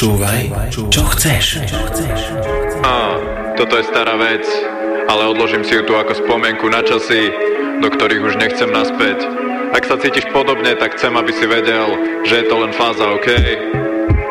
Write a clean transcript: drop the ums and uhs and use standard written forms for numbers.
Počúvaj, čo chceš. Toto je stará vec, ale odložím si ju tu ako spomienku na časy, do ktorých už nechcem naspäť. Ak sa cítiš podobne, tak chcem, aby si vedel, že je to len fáza, OK?